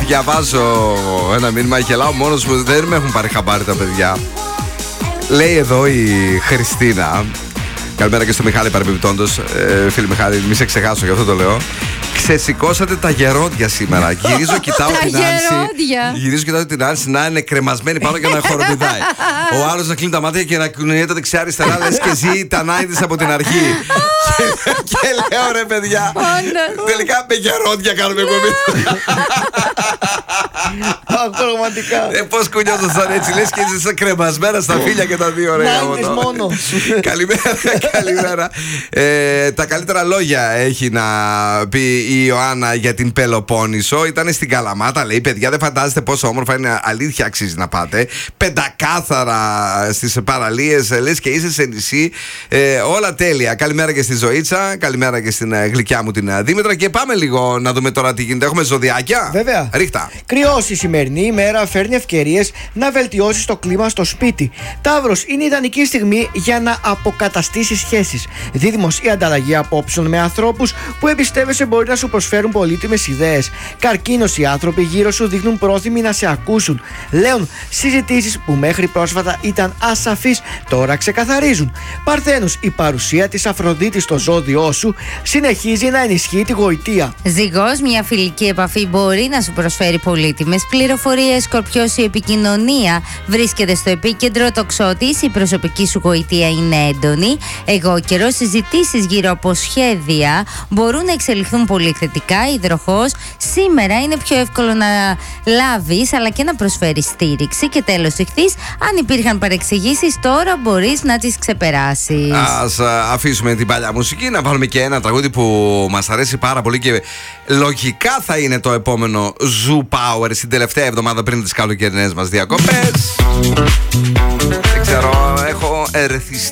Διαβάζω ένα μήνυμα, γελάω μόνος μου, δεν με έχουν πάρει χαμπάρι τα παιδιά. Λέει εδώ η Χριστίνα. Καλημέρα και στο Μιχάλη παρεμπιπτόντως. Φίλοι Μιχάλη, μη σε ξεχάσω, γι' αυτό το λέω. Ξεσηκώσατε τα γερόντια σήμερα. Γυρίζω, κοιτάω την Άνση να είναι κρεμασμένη πάνω και να χοροπηδάει. Ο άλλος να κλείνει τα μάτια και να κουνιέται δεξιά-αριστερά, λες και ζει τα 90's από την αρχή. Και λέω, ρε παιδιά, τελικά με γερόντια κάνουμε εκπομπή. Πραγματικά. Πώς κουνιόζασταν έτσι, λες και είσαι κρεμασμένα στα φίλια και τα δύο, ρε. Μόνο. Καλημέρα. Τα καλύτερα λόγια έχει να πει η Ιωάννα για την Πελοπόννησο. Ήταν στην Καλαμάτα, λέει, παιδιά, δεν φαντάζεστε πόσο όμορφα είναι. Αλήθεια, αξίζει να πάτε. Πεντακάθαρα στις παραλίες, λες και είσαι σε νησί. Όλα τέλεια. Καλημέρα και στη Ζωήτσα. Καλημέρα και στην γλυκιά μου την Δήμητρα. Και πάμε λίγο να δούμε τώρα τι γίνεται. Έχουμε ζωδιάκια. Βέβαια. Ρίχτα. Κρυώσει η σημερινή ημέρα φέρνει ευκαιρίες να βελτιώσει το κλίμα στο σπίτι. Ταύρος, είναι ιδανική στιγμή για να αποκαταστήσει σχέσεις. Δίδυμος, η ανταλλαγή απόψεων με ανθρώπους που εμπιστεύεσαι μπορεί να σου προσφέρουν πολύτιμες ιδέες. Καρκίνος, οι άνθρωποι γύρω σου δείχνουν πρόθυμοι να σε ακούσουν. Λέων, συζητήσεις που μέχρι πρόσφατα ήταν ασαφείς τώρα ξεκαθαρίζουν. Παρθένους, η παρουσία της Αφροδίτης στο ζώδιό σου συνεχίζει να ενισχύει τη γοητεία. Ζυγός, μια φιλική επαφή μπορεί να σου προσφέρει πολύτιμες πληροφορίες. Σκορπιός, η επικοινωνία βρίσκεται στο επίκεντρο. Τοξότης, η προσωπική σου γοητεία είναι έντονη. Αιγόκερος, συζητήσεις γύρω από σχέδια μπορούν να εξελιχθούν πολύ θετικά. Υδροχός, σήμερα είναι πιο εύκολο να λάβεις αλλά και να προσφέρεις στήριξη. Και τέλος, Ιχθύς, αν υπήρχαν παρεξηγήσεις, τώρα μπορείς να τις ξεπεράσεις. Ας αφήσουμε την παλιά μουσική, να βάλουμε και ένα τραγούδι που μας αρέσει πάρα πολύ και λογικά θα είναι το επόμενο Zoo Power στην τελευταία εβδομάδα πριν τις καλοκαιρινές μας διακοπές. Δεν ξέρω, έχω ερεθιστεί